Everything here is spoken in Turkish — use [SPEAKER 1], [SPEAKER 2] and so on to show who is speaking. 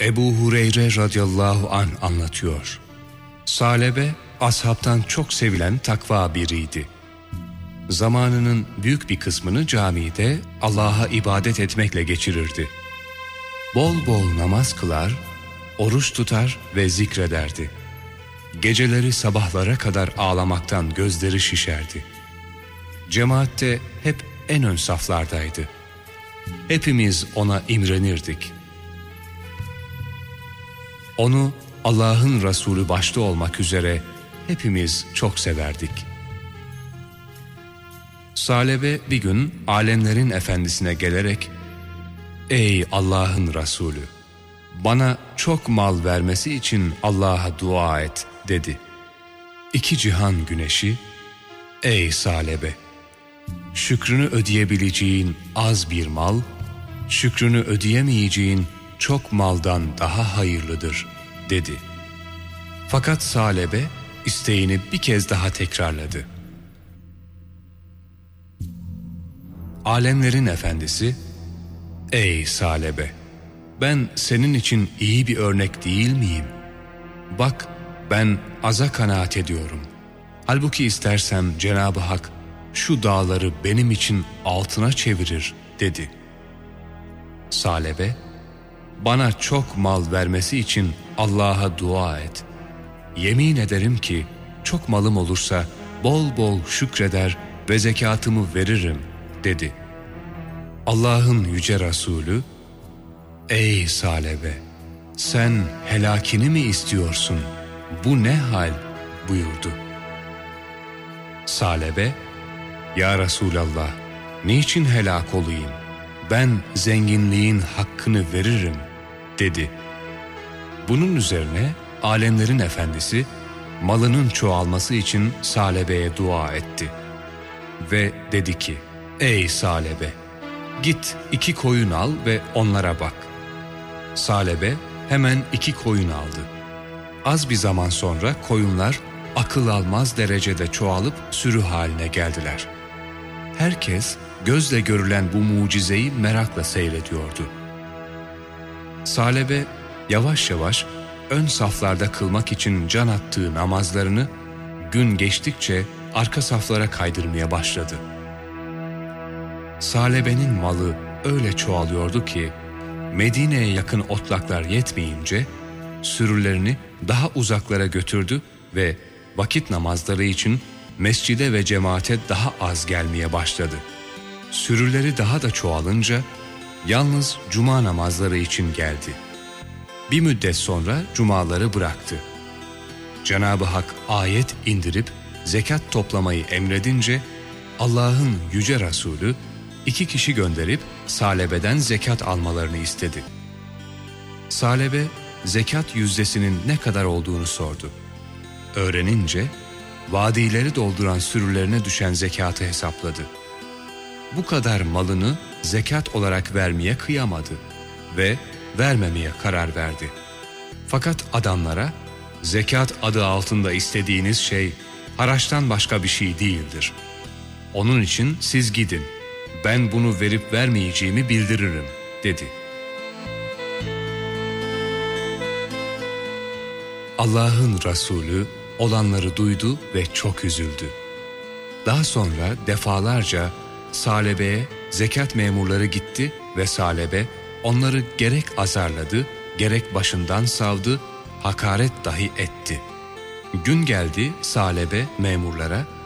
[SPEAKER 1] Ebu Hureyre radıyallahu anh anlatıyor. Salebe, ashabtan çok sevilen takva biriydi. Zamanının büyük bir kısmını camide Allah'a ibadet etmekle geçirirdi. Bol bol namaz kılar, oruç tutar ve zikrederdi. Geceleri sabahlara kadar ağlamaktan gözleri şişerdi. Cemaatte hep en ön saflardaydı. Hepimiz ona imrenirdik. Onu Allah'ın Resulü başta olmak üzere hepimiz çok severdik. Salebe bir gün alemlerin efendisine gelerek, "Ey Allah'ın Resulü, bana çok mal vermesi için Allah'a dua et," dedi. İki cihan güneşi, "Ey Salebe, şükrünü ödeyebileceğin az bir mal, şükrünü ödeyemeyeceğin çok maldan daha hayırlıdır," dedi. Fakat Salebe isteğini bir kez daha tekrarladı. Alemlerin efendisi, "Ey Salebe, ben senin için iyi bir örnek değil miyim? Bak, ben aza kanaat ediyorum. Halbuki istersem Cenab-ı Hak şu dağları benim için altına çevirir," dedi. Salebe, "Bana çok mal vermesi için Allah'a dua et. Yemin ederim ki çok malım olursa bol bol şükreder ve zekatımı veririm," dedi. Allah'ın yüce Resulü, "Ey Salebe, sen helakini mi istiyorsun? Bu ne hal?" buyurdu. Salebe, "Ya Resulallah, niçin helak olayım? Ben zenginliğin hakkını veririm," dedi. Bunun üzerine alemlerin efendisi malının çoğalması için Salebe'ye dua etti. Ve dedi ki, "Ey Salebe, git 2 koyun al ve onlara bak." Salebe hemen 2 koyun aldı. Az bir zaman sonra koyunlar akıl almaz derecede çoğalıp sürü haline geldiler. Herkes gözle görülen bu mucizeyi merakla seyrediyordu. Salebe yavaş yavaş ön saflarda kılmak için can attığı namazlarını gün geçtikçe arka saflara kaydırmaya başladı. Salebe'nin malı öyle çoğalıyordu ki Medine'ye yakın otlaklar yetmeyince sürülerini daha uzaklara götürdü ve vakit namazları için mescide ve cemaate daha az gelmeye başladı. Sürüleri daha da çoğalınca yalnız cuma namazları için geldi. Bir müddet sonra cumaları bıraktı. Cenab-ı Hak ayet indirip zekat toplamayı emredince Allah'ın yüce Resulü 2 kişi gönderip Salebe'den zekat almalarını istedi. Salebe zekat yüzdesinin ne kadar olduğunu sordu. Öğrenince vadileri dolduran sürülerine düşen zekatı hesapladı. Bu kadar malını zekat olarak vermeye kıyamadı ve vermemeye karar verdi. Fakat adamlara, "Zekat adı altında istediğiniz şey haraçtan başka bir şey değildir. Onun için siz gidin, ben bunu verip vermeyeceğimi bildiririm," dedi. Allah'ın Resulü olanları duydu ve çok üzüldü. Daha sonra defalarca Salebe'ye zekat memurları gitti ve Salebe onları gerek azarladı, gerek başından savdı, hakaret dahi etti. Gün geldi, Salebe memurlara,